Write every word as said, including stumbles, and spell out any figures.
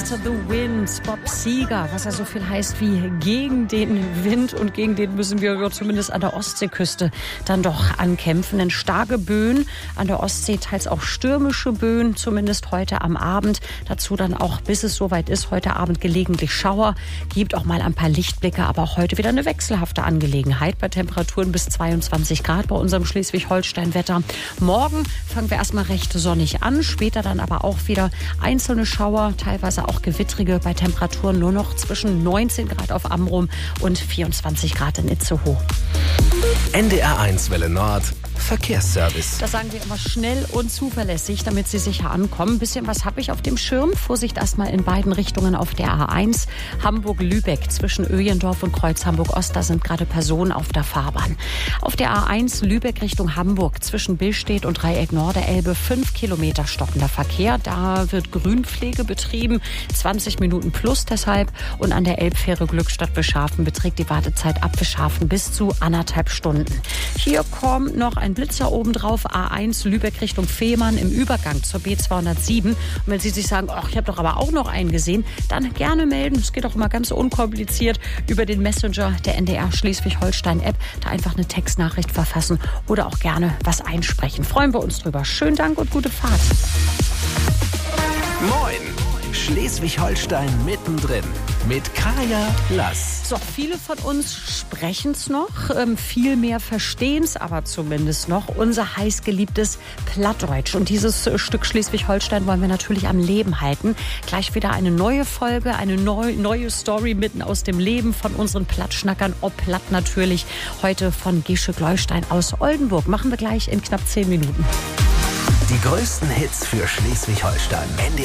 Against the Wind, Bob Seger, was ja so viel heißt wie gegen den Wind, und gegen den müssen wir zumindest an der Ostseeküste dann doch ankämpfen. Denn starke Böen an der Ostsee, teils auch stürmische Böen, zumindest heute am Abend. Dazu dann auch, bis es soweit ist, heute Abend gelegentlich Schauer, gibt auch mal ein paar Lichtblicke, aber auch heute wieder eine wechselhafte Angelegenheit bei Temperaturen bis zweiundzwanzig Grad bei unserem Schleswig-Holstein-Wetter. Morgen fangen wir erstmal recht sonnig an, später dann aber auch wieder einzelne Schauer, teilweise auch gewittrige, bei Temperaturen nur noch zwischen neunzehn Grad auf Amrum und vierundzwanzig Grad in Itzehoe. N D R eins Welle Nord Verkehrsservice. Das sagen wir immer schnell und zuverlässig, damit Sie sicher ankommen. Ein bisschen was habe ich auf dem Schirm. Vorsicht erstmal in beiden Richtungen auf der A eins. Hamburg-Lübeck zwischen Öjendorf und Kreuz Hamburg-Ost. Da sind gerade Personen auf der Fahrbahn. Auf der A eins Lübeck Richtung Hamburg zwischen Billstedt und Dreieck Norderelbe. Fünf Kilometer stockender Verkehr. Da wird Grünpflege betrieben. zwanzig Minuten plus deshalb. Und an der Elbfähre Glückstadt-Beschafen beträgt die Wartezeit ab Beschafen bis zu anderthalb Stunden. Hier kommt noch ein Blitzer obendrauf, A eins Lübeck Richtung Fehmarn im Übergang zur B zweihundertsieben. Und wenn Sie sich sagen, ach, ich habe doch aber auch noch einen gesehen, dann gerne melden. Es geht auch immer ganz unkompliziert über den Messenger der N D R Schleswig-Holstein-App. Da einfach eine Textnachricht verfassen oder auch gerne was einsprechen. Freuen wir uns drüber. Schönen Dank und gute Fahrt. Moin! Schleswig-Holstein mittendrin mit Kaya Lass. So, viele von uns sprechen es noch, ähm, viel mehr verstehen es aber zumindest noch. Unser heißgeliebtes Plattdeutsch. Und dieses äh, Stück Schleswig-Holstein wollen wir natürlich am Leben halten. Gleich wieder eine neue Folge, eine neu, neue Story mitten aus dem Leben von unseren Plattschnackern. Ob Platt natürlich. Heute von Gesche Gleustein aus Oldenburg. Machen wir gleich in knapp zehn Minuten. Die größten Hits für Schleswig-Holstein. N D R